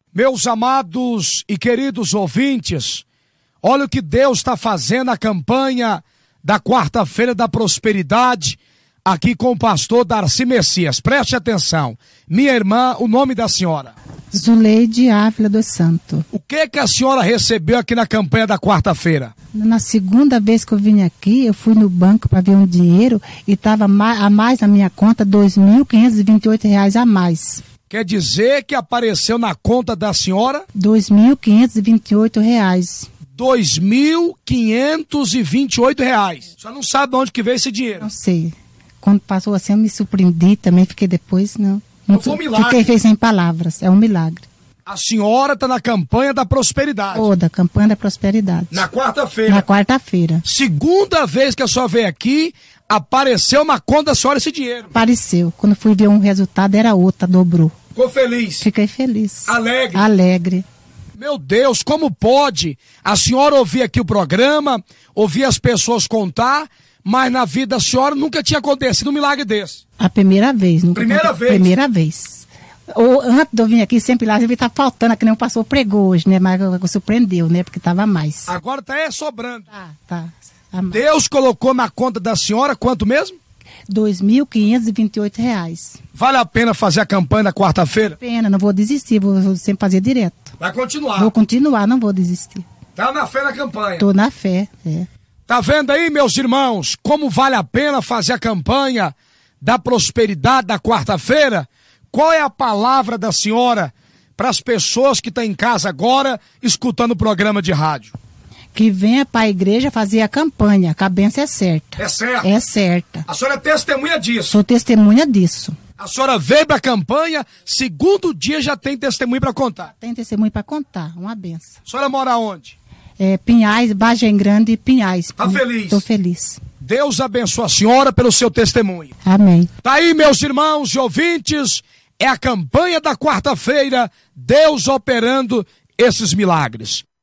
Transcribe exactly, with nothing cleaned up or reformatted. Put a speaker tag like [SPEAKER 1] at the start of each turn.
[SPEAKER 1] Meus amados e queridos ouvintes, olha o que Deus está fazendo na campanha da quarta-feira da prosperidade, aqui com o pastor Darcy Messias. Preste atenção. Minha irmã, o nome da senhora?
[SPEAKER 2] Zuleide Ávila dos Santos.
[SPEAKER 1] O que que a senhora recebeu aqui na campanha da quarta-feira?
[SPEAKER 2] Na segunda vez que eu vim aqui, eu fui no banco para ver um dinheiro e estava a mais na minha conta dois mil quinhentos e vinte e oito reais a mais.
[SPEAKER 1] Quer dizer que apareceu na conta da senhora?
[SPEAKER 2] dois mil quinhentos e vinte e oito reais.
[SPEAKER 1] dois mil quinhentos e vinte e oito reais. A senhora não sabe de onde que veio esse dinheiro?
[SPEAKER 2] Não sei. Quando passou assim, eu me surpreendi também, fiquei depois, não.
[SPEAKER 1] Não foi um milagre.
[SPEAKER 2] Fiquei sem palavras, é um milagre.
[SPEAKER 1] A senhora está na campanha da prosperidade.
[SPEAKER 2] Oh, da campanha da prosperidade.
[SPEAKER 1] Na quarta-feira.
[SPEAKER 2] Na quarta-feira.
[SPEAKER 1] Segunda vez que a senhora veio aqui, apareceu na conta da senhora esse dinheiro.
[SPEAKER 2] Apareceu. Quando fui ver um resultado, era outra, dobrou.
[SPEAKER 1] Ficou feliz?
[SPEAKER 2] Fiquei feliz.
[SPEAKER 1] Alegre?
[SPEAKER 2] Alegre.
[SPEAKER 1] Meu Deus, como pode a senhora ouvir aqui o programa, ouvir as pessoas contar, mas na vida da senhora nunca tinha acontecido um milagre desse?
[SPEAKER 2] A primeira vez. Nunca
[SPEAKER 1] Primeira
[SPEAKER 2] conta...
[SPEAKER 1] vez?
[SPEAKER 2] Primeira vez. Ou, antes de eu vir aqui, sempre lá, sempre tá faltando, que nem o pastor pregou hoje, né? Mas surpreendeu, né? Porque tava mais.
[SPEAKER 1] Agora tá é sobrando.
[SPEAKER 2] Tá, tá. A...
[SPEAKER 1] Deus colocou na conta da senhora quanto mesmo?
[SPEAKER 2] dois mil quinhentos e vinte e oito reais.
[SPEAKER 1] Vale a pena fazer a campanha da quarta-feira?
[SPEAKER 2] Pena, não vou desistir, vou, vou sempre fazer direto.
[SPEAKER 1] Vai continuar.
[SPEAKER 2] Vou continuar, não vou desistir.
[SPEAKER 1] Tá na fé na campanha.
[SPEAKER 2] Tô na fé, é.
[SPEAKER 1] Tá vendo aí, meus irmãos, como vale a pena fazer a campanha da prosperidade da quarta-feira? Qual é a palavra da senhora para as pessoas que estão em casa agora escutando o programa de rádio?
[SPEAKER 2] Que venha para a igreja fazer a campanha, que a bênção é certa.
[SPEAKER 1] É certo?
[SPEAKER 2] É certa.
[SPEAKER 1] A senhora é testemunha disso?
[SPEAKER 2] Sou testemunha disso.
[SPEAKER 1] A senhora veio para a campanha, segundo dia já tem testemunho para contar?
[SPEAKER 2] Tem testemunho para contar, uma bênção.
[SPEAKER 1] A senhora mora onde?
[SPEAKER 2] É, Pinhais, Vargem Grande e Pinhais.
[SPEAKER 1] Tá feliz?
[SPEAKER 2] Estou feliz.
[SPEAKER 1] Deus abençoe a senhora pelo seu testemunho.
[SPEAKER 2] Amém.
[SPEAKER 1] Tá aí, meus irmãos e ouvintes, é a campanha da quarta-feira, Deus operando esses milagres.